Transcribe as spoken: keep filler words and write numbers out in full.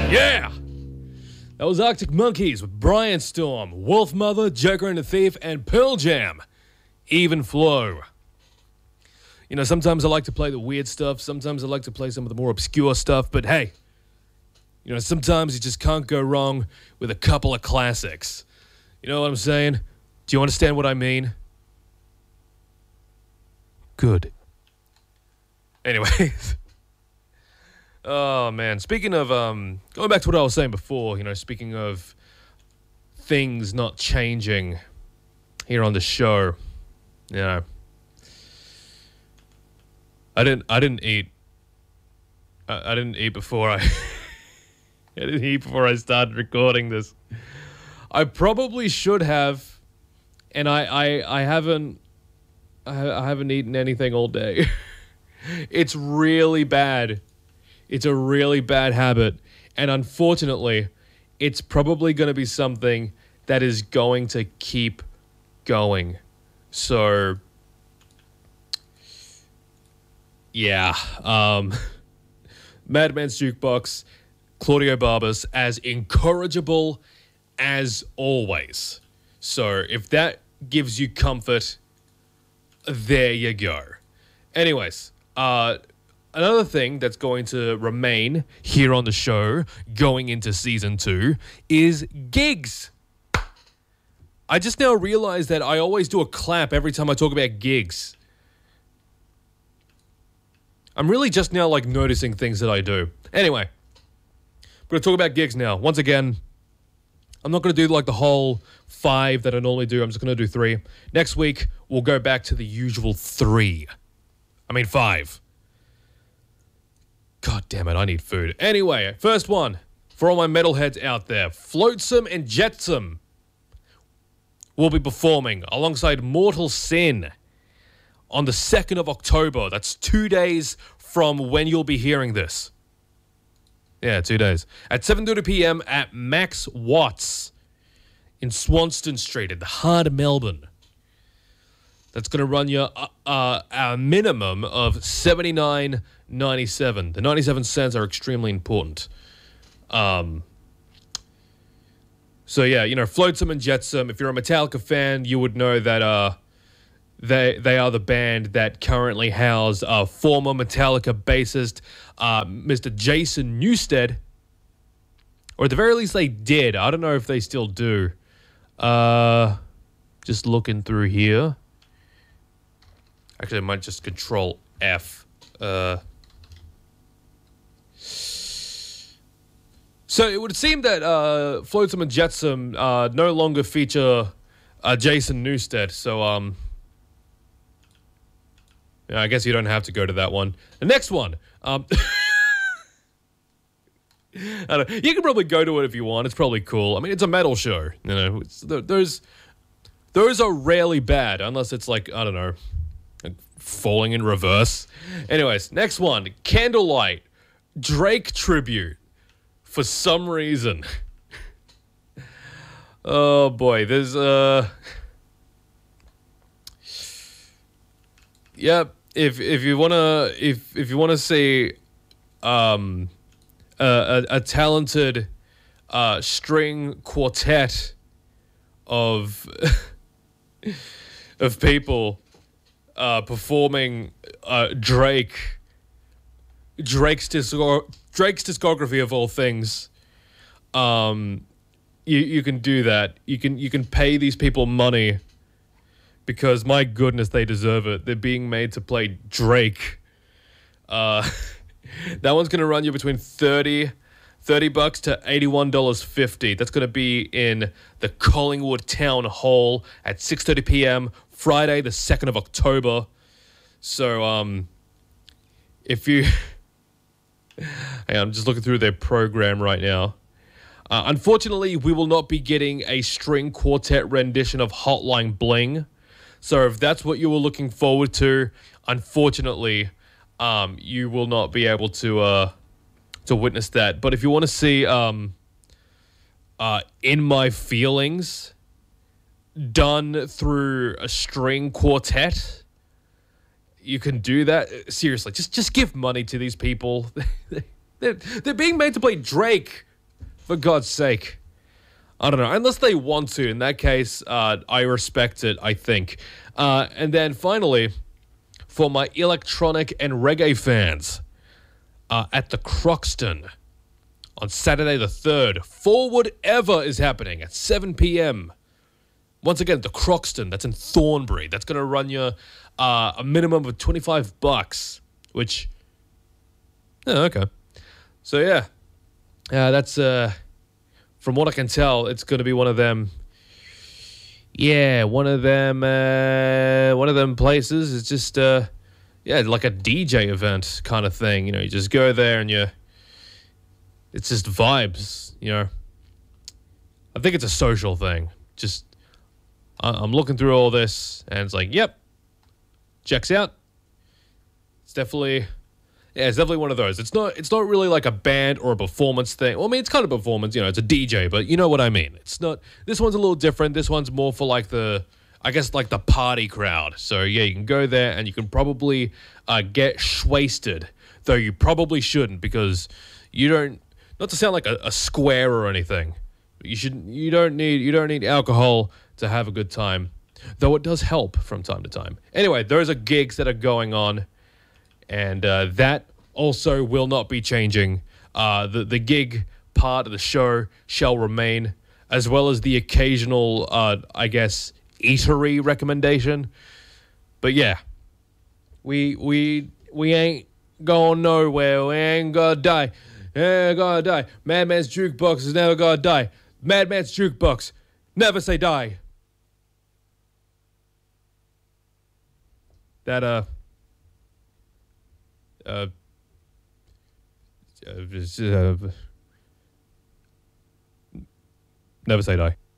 Yeah! That was Arctic Monkeys with Brian Storm, Wolf Mother, Joker and the Thief, and Pearl Jam. Even Flow. You know, sometimes I like to play the weird stuff. Sometimes I like to play some of the more obscure stuff. But hey, you know, sometimes you just can't go wrong with a couple of classics. You know what I'm saying? Do you understand what I mean? Good. Anyways. Oh, man. Speaking of, um, going back to what I was saying before, you know, speaking of things not changing here on the show, you know, I didn't, I didn't eat, I, I didn't eat before I, I didn't eat before I started recording this. I probably should have, and I, I, I haven't, I, I haven't eaten anything all day. It's really bad. It's a really bad habit, and unfortunately, it's probably going to be something that is going to keep going. So, yeah. Um, Madman's Jukebox, Claudio Barbas, as incorrigible as always. So, if that gives you comfort, there you go. Anyways, uh... another thing that's going to remain here on the show going into season two is gigs. I just now realized that I always do a clap every time I talk about gigs. I'm really just now like noticing things that I do. Anyway, I'm going to talk about gigs now. Once again, I'm not going to do like the whole five that I normally do. I'm just going to do three. Next week, we'll go back to the usual three. I mean five. God damn it, I need food. Anyway, first one, for all my metalheads out there, Flotsam and Jetsam will be performing alongside Mortal Sin on the second of October. That's two days from when you'll be hearing this. Yeah, two days. At seven thirty p.m. at Max Watts in Swanston Street at the heart of Melbourne. That's going to run you uh, uh, a minimum of seventy-nine ninety-seven. The ninety-seven cents are extremely important. Um, so yeah, you know, Flotsam and Jetsam. If you're a Metallica fan, you would know that uh, they they are the band that currently house uh, former Metallica bassist uh, Mister Jason Newsted, or at the very least they did. I don't know if they still do. Uh, just looking through here. Actually, I might just control F. Uh, so it would seem that uh, Flotsam and Jetsam uh, no longer feature uh, Jason Newsted. So um, yeah, I guess you don't have to go to that one. The next one. Um, I don't know, you can probably go to it if you want. It's probably cool. I mean, it's a metal show. You know, it's, there's those are rarely bad unless it's like, I don't know, falling in reverse. Anyways, next one, Candlelight, Drake tribute. For some reason. Oh boy, there's uh Yep, if if you wanna if if you wanna see um a, a, a talented uh string quartet of of people Uh, performing uh, Drake, Drake's discog- Drake's discography of all things. Um, you you can do that. You can you can pay these people money because my goodness, they deserve it. They're being made to play Drake. Uh, that one's gonna run you between thirty, thirty bucks to eighty-one dollars fifty. That's gonna be in the Collingwood Town Hall at six thirty p.m. Friday, the second of October. So, um, if you... Hang on, I'm just looking through their program right now. Uh, unfortunately, we will not be getting a string quartet rendition of Hotline Bling. So if that's what you were looking forward to, unfortunately, um, you will not be able to uh, to witness that. But if you want to see um, uh, In My Feelings done through a string quartet, you can do that. Seriously, just just give money to these people. they're, they're being made to play Drake. For God's sake. I don't know. Unless they want to. In that case, uh, I respect it, I think. Uh, and then finally, for my electronic and reggae fans, uh, at the Croxton on Saturday the third, Forward Ever is happening at seven p.m. Once again, the Croxton, that's in Thornbury. That's going to run you uh, a minimum of twenty-five bucks, which, oh, okay. So, yeah, uh, that's, uh, from what I can tell, it's going to be one of them, yeah, one of them, uh, one of them places. It's just, uh, yeah, like a D J event kind of thing. You know, you just go there and you, it's just vibes, you know. I think it's a social thing. Just, I'm looking through all this, and it's like, yep, checks out. It's definitely, yeah, it's definitely one of those. It's not, it's not really like a band or a performance thing. Well, I mean, it's kind of performance, you know, it's a D J, but you know what I mean. It's not, this one's a little different. This one's more for like the, I guess like the party crowd. So yeah, you can go there and you can probably uh, get shwasted, though you probably shouldn't, because you don't, not to sound like a, a square or anything. You should, you don't need, you don't need alcohol to have a good time, though it does help from time to time. Anyway, those are gigs that are going on, and uh, that also will not be changing. Uh, the the gig part of the show shall remain, as well as the occasional, uh, I guess, eatery recommendation. But yeah, we we we ain't going nowhere. We ain't gonna die. Ain't gonna die. Madman's Jukebox is never gonna die. Madman's Jukebox, never say die. That, uh, uh, uh, uh never say die.